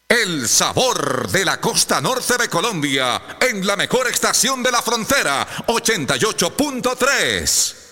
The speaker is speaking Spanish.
El sabor de la costa norte de Colombia, en la mejor estación de la frontera, 88.3.